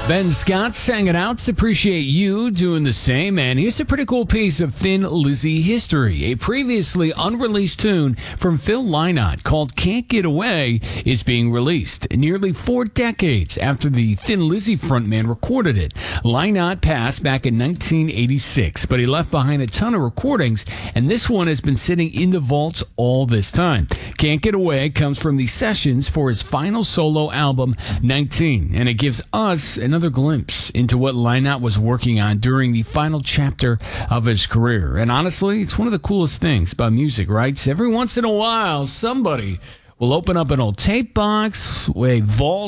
Ben Scott's hanging out. Appreciate you doing the same. And here's a pretty cool piece of Thin Lizzy history. A previously unreleased tune from Phil Lynott called Can't Get Away is being released nearly 4 decades after the Thin Lizzy frontman recorded it. Lynott passed back in 1986, but he left behind a ton of recordings, and this one has been sitting in the vaults all this time. Can't Get Away comes from the sessions for his final solo album, 19, and it gives us another glimpse into what Lynott was working on during the final chapter of his career. And honestly, it's one of the coolest things about music, right? Every once in a while, somebody will open up an old tape box, a vault,